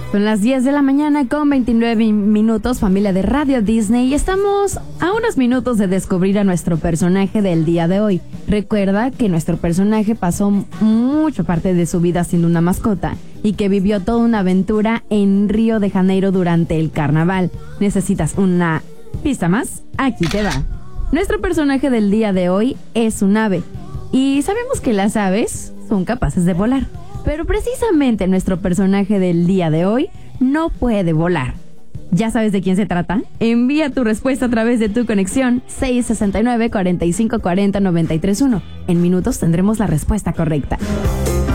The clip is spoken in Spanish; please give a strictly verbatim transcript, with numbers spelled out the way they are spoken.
Son las diez de la mañana con veintinueve minutos, familia de Radio Disney, y estamos a unos minutos de descubrir a nuestro personaje del día de hoy. Recuerda que nuestro personaje pasó mucha parte de su vida siendo una mascota y que vivió toda una aventura en Río de Janeiro durante el carnaval. ¿Necesitas una pista más? Aquí te va. Nuestro personaje del día de hoy es un ave, y sabemos que las aves son capaces de volar. Pero precisamente nuestro personaje del día de hoy no puede volar. ¿Ya sabes de quién se trata? Envía tu respuesta a través de tu conexión seis seis nueve, cuatro cinco cuatro cero, nueve tres uno. En minutos tendremos la respuesta correcta.